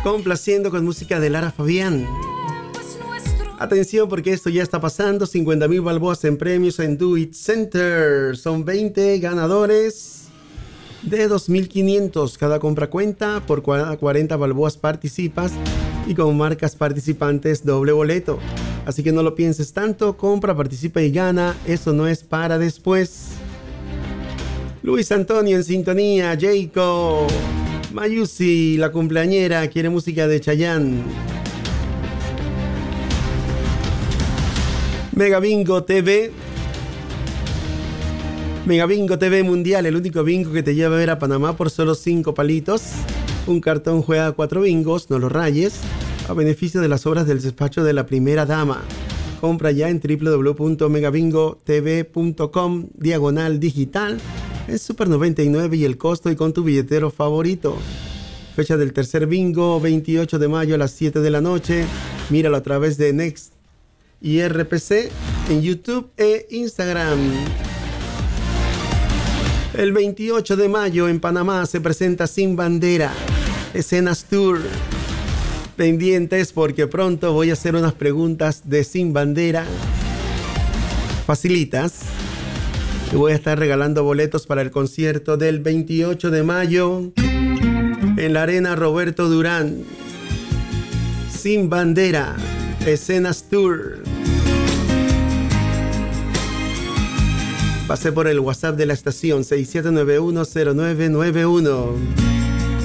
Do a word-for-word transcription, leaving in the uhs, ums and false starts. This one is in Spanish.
Complaciendo con música de Lara Fabián. Atención porque esto ya está pasando. cincuenta mil balboas en premios en Do It Center. Son veinte ganadores de dos mil quinientos. Cada compra cuenta. Por cuarenta balboas participas. Y con marcas participantes doble boleto. Así que no lo pienses tanto. Compra, participa y gana. Eso no es para después. Luis Antonio en sintonía. Jacob. Mayusi, la cumpleañera, quiere música de Chayanne. Mega Bingo T V. Mega Bingo T V Mundial, el único bingo que te lleva a ver a Panamá por solo cinco palitos. Un cartón juega cuatro bingos, no lo rayes, a beneficio de las obras del despacho de la primera dama. Compra ya en w w w punto megabingotv punto com diagonal digital. Es Super noventa y nueve y el costo y con tu billetero favorito. Fecha del tercer bingo, veintiocho de mayo a las siete de la noche. Míralo a través de Next y R P C en YouTube e Instagram. El veintiocho de mayo en Panamá se presenta Sin Bandera, Escenas Tour. Pendientes porque pronto voy a hacer unas preguntas de Sin Bandera. Facilitas. Y voy a estar regalando boletos para el concierto del veintiocho de mayo en la Arena Roberto Durán. Sin Bandera, Escenas Tour. Pasé por el WhatsApp de la estación seis siete nueve uno cero nueve nueve uno.